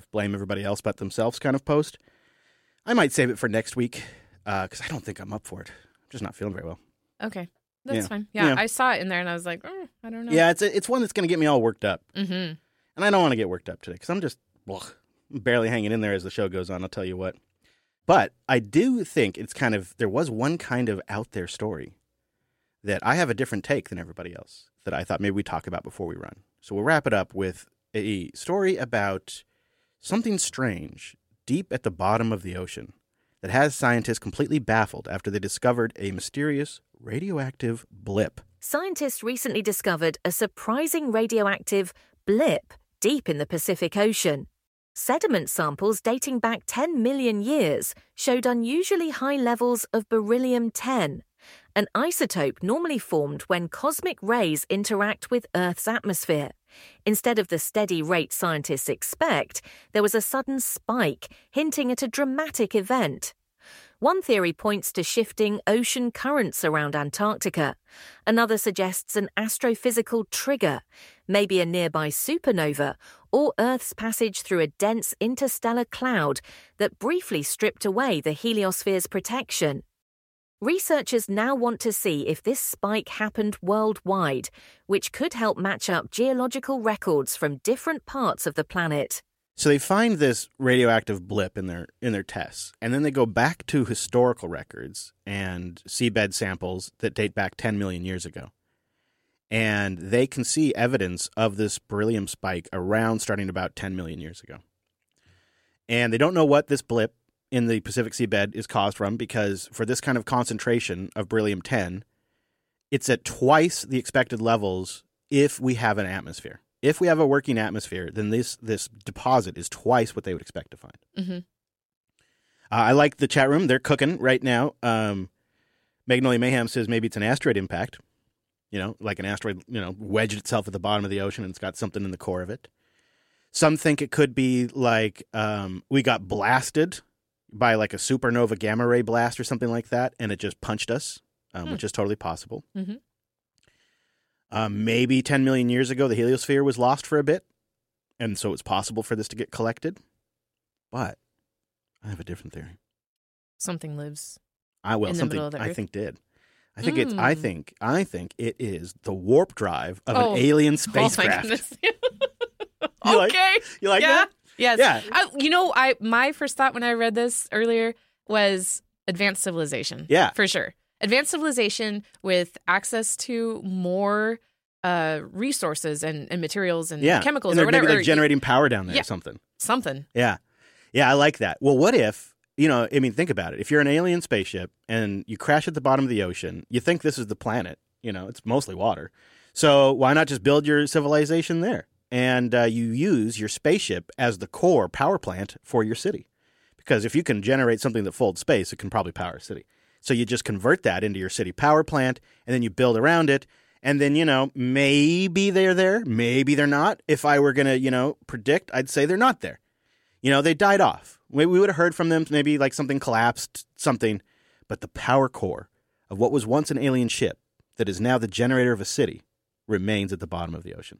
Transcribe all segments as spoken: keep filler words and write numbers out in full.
of blame everybody else but themselves kind of post. I might save it for next week because uh, I don't think I'm up for it. I'm just not feeling very well. Okay. That's yeah. fine. Yeah, yeah, I saw it in there and I was like, oh, I don't know. Yeah, it's a, it's one that's going to get me all worked up. Mm-hmm. And I don't want to get worked up today because I'm just ugh, barely hanging in there as the show goes on, I'll tell you what. But I do think it's kind of, there was one kind of out there story that I have a different take than everybody else that I thought maybe we'd talk about before we run. So we'll wrap it up with a story about something strange deep at the bottom of the ocean that has scientists completely baffled after they discovered a mysterious radioactive blip. Scientists recently discovered a surprising radioactive blip deep in the Pacific Ocean. Sediment samples dating back ten million years showed unusually high levels of beryllium ten, an isotope normally formed when cosmic rays interact with Earth's atmosphere. Instead of the steady rate scientists expect, there was a sudden spike, hinting at a dramatic event. One theory points to shifting ocean currents around Antarctica. Another suggests an astrophysical trigger, maybe a nearby supernova, or Earth's passage through a dense interstellar cloud that briefly stripped away the heliosphere's protection. Researchers now want to see if this spike happened worldwide, which could help match up geological records from different parts of the planet. So they find this radioactive blip in their in their tests, and then they go back to historical records and seabed samples that date back ten million years ago. And they can see evidence of this beryllium spike around starting about ten million years ago. And they don't know what this blip in the Pacific seabed is caused from, because for this kind of concentration of beryllium ten, it's at twice the expected levels if we have an atmosphere. If we have a working atmosphere, then this this deposit is twice what they would expect to find. Mm-hmm. Uh, I like the chat room. They're cooking right now. Um, Magnolia Mayhem says maybe it's an asteroid impact. You know, like an asteroid, you know, wedged itself at the bottom of the ocean and it's got something in the core of it. Some think it could be like um, we got blasted by like a supernova gamma ray blast or something like that, and it just punched us, um, hmm. which is totally possible. Mm-hmm. Um, maybe ten million years ago, the heliosphere was lost for a bit, and so it's possible for this to get collected. But I have a different theory. Something lives. I will. in the Something middle of the I Earth? think did. I think Mm. it's. I think. I think it is the warp drive of Oh. an alien Oh, my spacecraft. goodness. You like- okay. you like yeah. that? Yes. Yeah. I, you know, I my first thought when I read this earlier was advanced civilization. Yeah. For sure. Advanced civilization with access to more uh, resources and, and materials and Yeah, chemicals and or they're whatever. maybe or like generating power down there Yeah. or something. Something. Yeah, yeah, I like that. Well, what if you know? I mean, think about it. If you're an alien spaceship and you crash at the bottom of the ocean, you think this is the planet. You know, it's mostly water. So why not just build your civilization there? And uh, you use your spaceship as the core power plant for your city. Because if you can generate something that folds space, it can probably power a city. So you just convert that into your city power plant, and then you build around it. And then, you know, maybe they're there, maybe they're not. If I were going to, you know, predict, I'd say they're not there. You know, they died off. We, we would have heard from them, maybe like something collapsed, something. But the power core of what was once an alien ship that is now the generator of a city remains at the bottom of the ocean.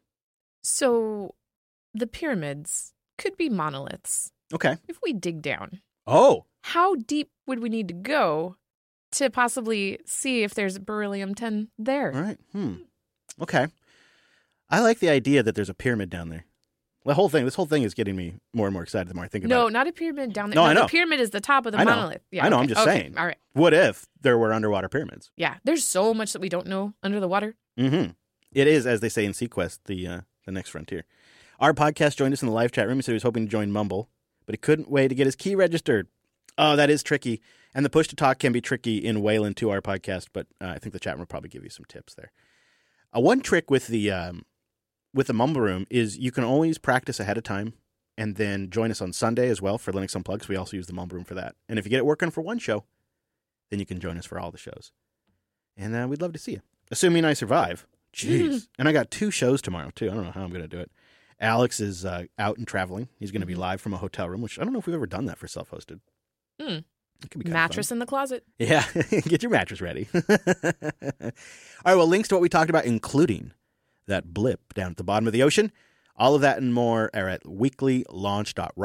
So the pyramids could be monoliths. Okay. If we dig down, Oh, how deep would we need to go to possibly see if there's beryllium ten there? all right. Hmm. Okay. I like the idea that there's a pyramid down there. The whole thing, this whole thing is getting me more and more excited the more I think about No, it. not a pyramid down there. No, I know. The pyramid is the top of the I know. monolith. Yeah, I know, okay. I'm just Okay, saying. All right. What if there were underwater pyramids? Yeah, there's so much that we don't know under the water. Mm-hmm. It is, as they say in Sequest, the uh, the next frontier. Our podcast joined us in the live chat room. He said he was hoping to join Mumble, but he couldn't wait to get his key registered. Oh, that is tricky. And the push to talk can be tricky in Wayland to our podcast, but uh, I think the chat room will probably give you some tips there. Uh, one trick with the um, with the Mumble room is you can always practice ahead of time and then join us on Sunday as well for Linux Unplugged. We also use the Mumble room for that. And if you get it working for one show, then you can join us for all the shows. And uh, we'd love to see you, assuming I survive. Jeez. And I got two shows tomorrow, too. I don't know how I'm going to do it. Alex is uh, out and traveling. He's going to be live from a hotel room, which I don't know if we've ever done that for self-hosted. Hmm. It could be kinda Mattress fun. in the closet. Yeah, get your mattress ready. All right, well, links to what we talked about, including that blip down at the bottom of the ocean, all of that and more are at weekly launch dot